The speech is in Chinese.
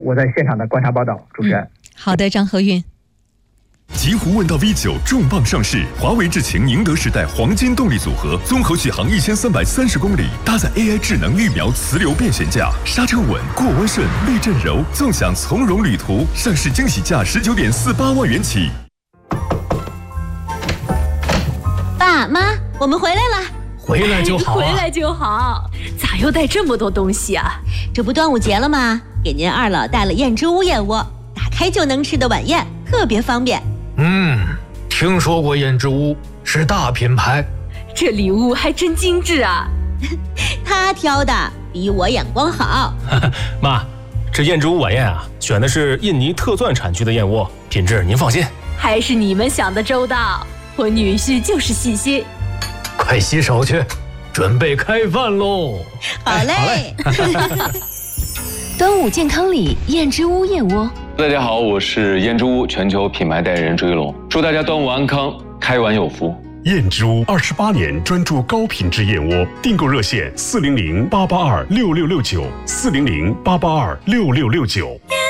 我在现场的观察报道，主持人。 好的，张和运。 极狐问道 V9 重磅上市，华为智擎宁德时代黄金动力组合，综合续航1330公里，搭载 AI 智能预瞄磁流变悬架，刹车稳，过弯顺，避震柔，纵享从容旅途。上市惊喜价19.48万元起。 爸妈，我们回来了。 回来就好啊， 回来就好。咋又带这么多东西啊？ 这不端午节了吗？给您二老带了燕之屋燕窝，打开就能吃的晚宴，特别方便。 听说过燕之屋，是大品牌。 这礼物还真精致啊。 他挑的比我眼光好。 妈，这燕之屋晚宴啊，选的是印尼特钻产区的燕窝，品质您放心。 还是你们想的周到，我女婿就是细心。 快洗手去，准备开饭喽。 好嘞。 端午健康礼，燕之屋燕窝。 大家好，我是燕之屋全球品牌代言人朱一龙，祝大家端午安康，开碗有福。 燕之屋28年专注高品质燕窝，订购热线400-882-6669，400-882-6669。